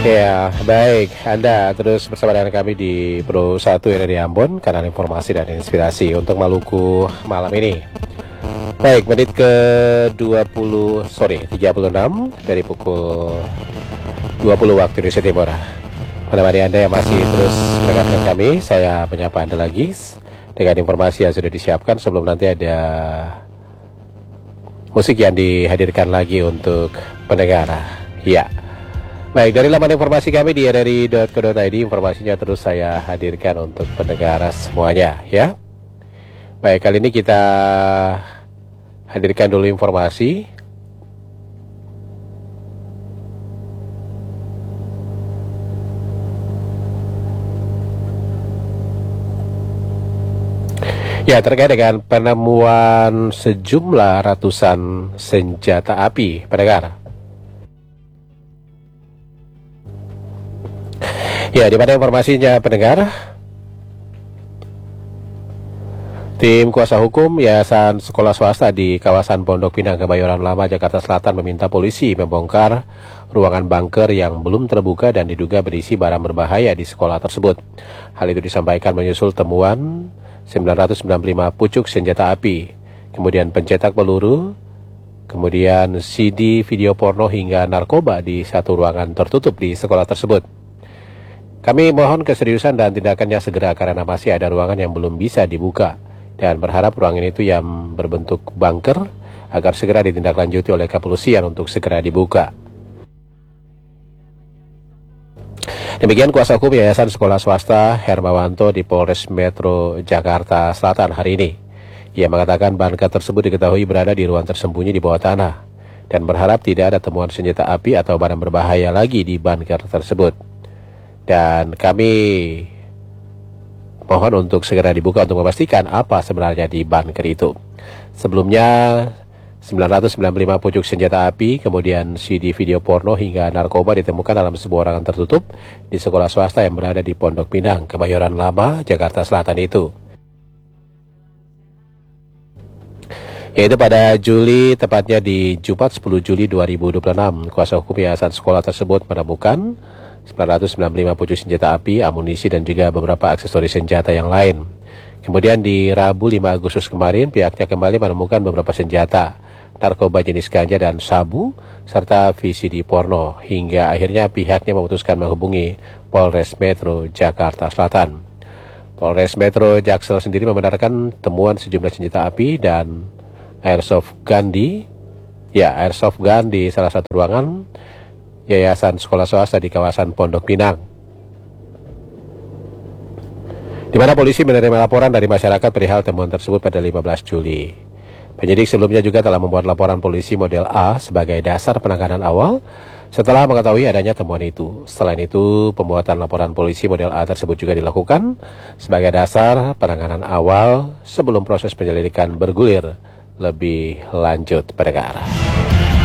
Ya, baik. Anda terus bersama dengan kami di Pro 1 yang ada di Ambon, kanal informasi dan inspirasi untuk Maluku malam ini. Baik, menit ke 36 dari pukul 20 waktu Indonesia Timur. Pada hari Anda yang masih terus mendengarkan kami, saya menyapa Anda lagi dengan informasi yang sudah disiapkan sebelum nanti ada musik yang dihadirkan lagi untuk pendengar. Ya. Baik, dari laman informasi kami di rri.co.id, informasinya terus saya hadirkan untuk pendengar semuanya, ya. Baik, kali ini kita hadirkan dulu informasi. Ya, terkait dengan penemuan sejumlah ratusan senjata api, pendengar. Ya, di mana informasinya, pendengar? Tim kuasa hukum Yayasan Sekolah Swasta di kawasan Pondok Pinang, Kebayoran Lama, Jakarta Selatan meminta polisi membongkar ruangan bunker yang belum terbuka dan diduga berisi barang berbahaya di sekolah tersebut. Hal itu disampaikan menyusul temuan 995 pucuk senjata api, kemudian pencetak peluru, kemudian CD video porno hingga narkoba di satu ruangan tertutup di sekolah tersebut. Kami mohon keseriusan dan tindakannya segera karena masih ada ruangan yang belum bisa dibuka dan berharap ruangan itu yang berbentuk bunker agar segera ditindaklanjuti oleh kepolisian untuk segera dibuka. Demikian kuasa hukum Yayasan Sekolah Swasta Hermawanto di Polres Metro Jakarta Selatan hari ini. Ia mengatakan bunker tersebut diketahui berada di ruang tersembunyi di bawah tanah dan berharap tidak ada temuan senjata api atau barang berbahaya lagi di bunker tersebut. Dan kami mohon untuk segera dibuka untuk memastikan apa sebenarnya di bunker itu. Sebelumnya 995 pucuk senjata api, kemudian CD video porno hingga narkoba ditemukan dalam sebuah ruangan tertutup di sekolah swasta yang berada di Pondok Pinang, Kebayoran Lama, Jakarta Selatan itu. Yaitu pada Juli, tepatnya di Jumat 10 Juli 2026, kuasa hukum Yayasan sekolah tersebut menemukan 995 pucuk senjata api, amunisi, dan juga beberapa aksesoris senjata yang lain. Kemudian di Rabu 5 Agustus kemarin, pihaknya kembali menemukan beberapa senjata, narkoba jenis ganja dan sabu, serta VCD porno, hingga akhirnya pihaknya memutuskan menghubungi Polres Metro Jakarta Selatan. Polres Metro Jaksel sendiri membenarkan temuan sejumlah senjata api dan airsoft gun di salah satu ruangan Yayasan Sekolah Swasta di kawasan Pondok Pinang, di mana polisi menerima laporan dari masyarakat perihal temuan tersebut pada 15 Juli. Penyidik sebelumnya juga telah membuat laporan polisi model A sebagai dasar penanganan awal setelah mengetahui adanya temuan itu. Selain itu, pembuatan laporan polisi model A tersebut juga dilakukan sebagai dasar penanganan awal sebelum proses penyelidikan bergulir lebih lanjut, pendengar.